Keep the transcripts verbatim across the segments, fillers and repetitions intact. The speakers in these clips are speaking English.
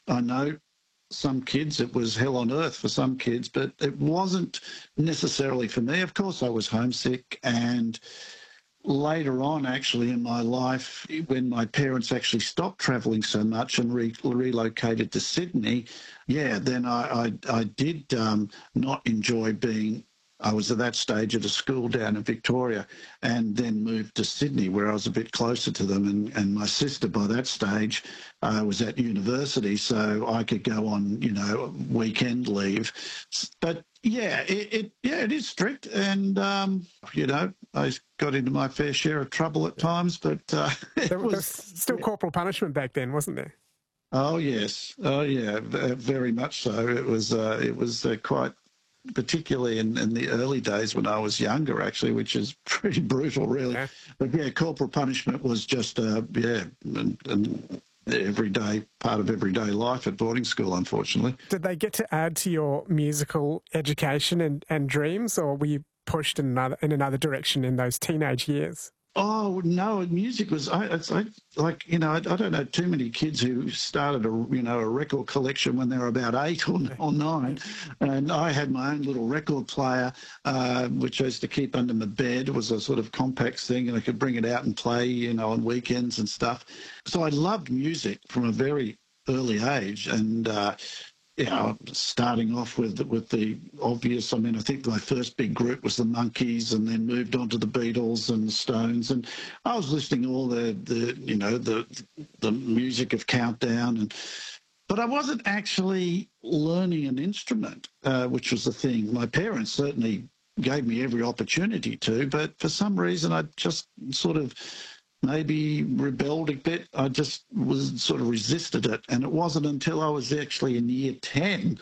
I know some kids, it was hell on earth for some kids, but it wasn't necessarily for me. Of course, I was homesick, and later on, actually, in my life, when my parents actually stopped travelling so much and re- relocated to Sydney, yeah, then I, I, I did um, not enjoy being. I was at that stage at a school down in Victoria, and then moved to Sydney where I was a bit closer to them. And, and my sister by that stage uh, was at university, so I could go on, you know, weekend leave. But yeah, it, it yeah, it is strict, and um, you know, I got into my fair share of trouble at times, but uh, it There, there was was still corporal punishment back then, wasn't there? oh yes, oh yeah, v- very much so. It was uh, it was uh, quite, particularly in, in the early days when I was younger, actually, which is pretty brutal, really. Yeah. But yeah, corporal punishment was just, uh, yeah, an, an everyday part of everyday life at boarding school, unfortunately. Did they get to add to your musical education and, and dreams, or were you pushed in another in another direction in those teenage years? Oh no, music was. I, it's like, like you know, I, I don't know too many kids who started a you know a record collection when they were about eight or, or nine, and I had my own little record player, uh, which I used to keep under my bed. It was a sort of compact thing, and I could bring it out and play, you know, on weekends and stuff. So I loved music from a very early age, and uh, you know, starting off with with the obvious. I mean, I think my first big group was the Monkees, and then moved on to the Beatles and the Stones. And I was listening to all the the you know the the music of Countdown, and but I wasn't actually learning an instrument, uh, which was the thing. My parents certainly gave me every opportunity to, but for some reason I just sort of maybe rebelled a bit. I just was sort of resisted it. And it wasn't until I was actually in year ten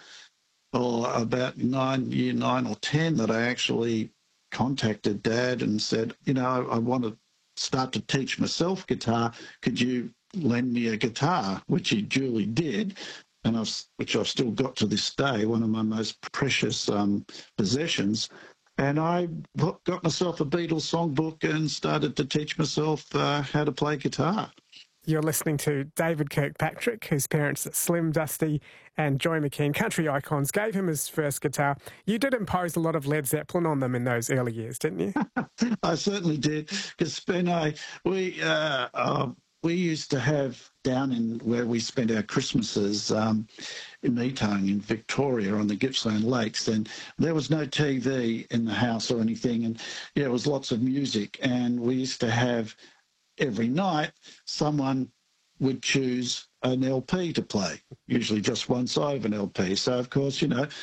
or about nine, year nine or ten that I actually contacted Dad and said, you know, I, I want to start to teach myself guitar. Could you lend me a guitar? Which he duly did. And I've, which I've still got to this day, one of my most precious um, possessions. And I got myself a Beatles songbook and started to teach myself uh, how to play guitar. You're listening to David Kirkpatrick, whose parents, Slim, Dusty and Joy McKean, country icons, gave him his first guitar. You did impose a lot of Led Zeppelin on them in those early years, didn't you? I certainly did, because Spen, I, we, uh, uh, we used to have down in where we spent our Christmases, um, in Meetung in Victoria on the Gippsland Lakes, and there was no T V in the house or anything, and yeah, it was lots of music, and we used to have every night someone would choose an L P to play, usually just one side of an L P. So of course, you know,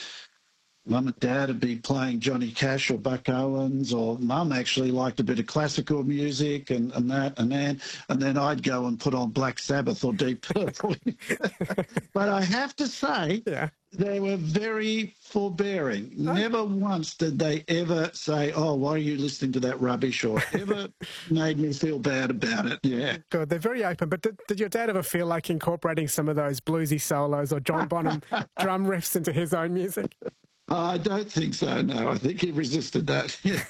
Mum and Dad would be playing Johnny Cash or Buck Owens, or Mum actually liked a bit of classical music and, and that and then, and then I'd go and put on Black Sabbath or Deep Purple. But I have to say, Yeah. they were very forbearing. Never once did they ever say, oh, why are you listening to that rubbish, or ever made me feel bad about it. Yeah. Good. They're very open. But did, did your dad ever feel like incorporating some of those bluesy solos or John Bonham drum riffs into his own music? I don't think so, no. I think he resisted that. Yeah.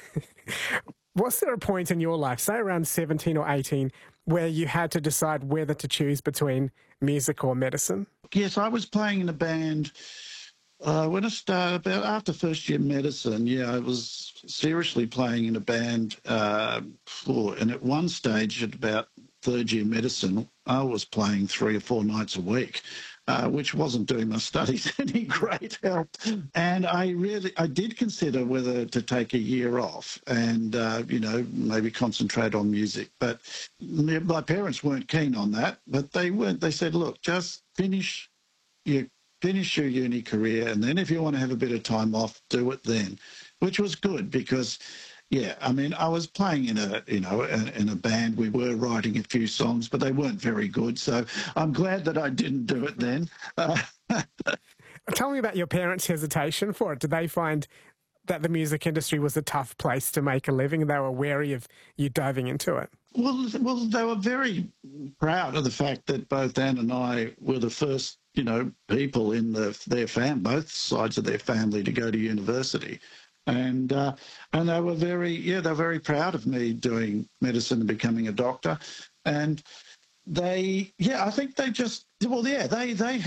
Was there a point in your life, say around seventeen or eighteen, where you had to decide whether to choose between music or medicine? Yes, I was playing in a band uh, when I started, about after first year medicine. Yeah, I was seriously playing in a band. Uh, for, and at one stage, at about third year medicine, I was playing three or four nights a week. Uh, which wasn't doing my studies any great help. And I really, I did consider whether to take a year off and, uh, you know, maybe concentrate on music. But my parents weren't keen on that, but they weren't. They said, look, just finish your, finish your uni career, and then if you want to have a bit of time off, do it then, which was good because, yeah, I mean, I was playing in a, you know, in, in a band. We were writing a few songs, but they weren't very good. So I'm glad that I didn't do it then. Uh, Tell me about your parents' hesitation for it. Did they find that the music industry was a tough place to make a living? They were wary of you diving into it? well, well, they were very proud of the fact that both Anne and I were the first, you know, people in the, their fam, both sides of their family, to go to university. And uh, and they were very, yeah, they were very proud of me doing medicine and becoming a doctor. And they, yeah, I think they just, well, yeah, they, they